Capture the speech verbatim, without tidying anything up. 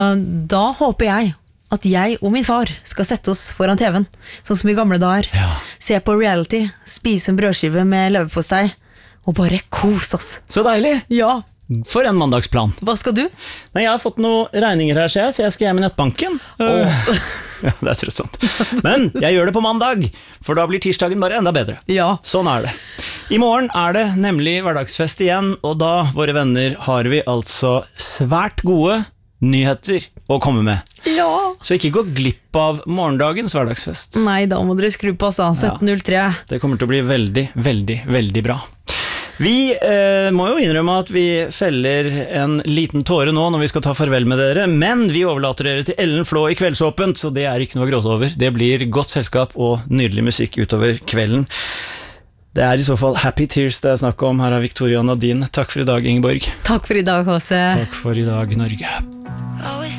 Da håper jeg at jeg og min far skal sette oss foran T V-en, sånn som i gamle dager. Ja. Se på reality, spise en brødskive med leverpostei, og bare kos oss. Så deilig! Ja, For en mandagsplan. hva skal du? Nei, jeg har fått noen regninger her, ser jeg, så jeg skal hjem i nettbanken. Åh. Ja, det er trøstsomt. Men jeg gjør det på mandag, for da blir tirsdagen bare enda bedre. Ja. Sånn er det. I morgen er det nemlig hverdagsfest igjen, og da, våre venner, har vi altså svært gode nyheter å komme med. Ja. Så ikke gå glipp av morgendagens hverdagsfest. Nei, da må dere skru på, altså. sytten null tre. Det kommer til å bli veldig, veldig, veldig bra. Vi eh, må jo innrømme at vi feller en liten tåre nå når vi skal ta farvel med dere, men vi overlater dere til Ellen Flå i Kveldsåpent, så det er ikke noe å gråte over. Det blir godt selskap og nydelig musikk utover kvelden. Det er i så fall Happy Tears det er snakk om. Her er Victoria Nadine. Takk for i dag, Ingeborg. Takk for i dag, H C. Takk for i dag, Norge.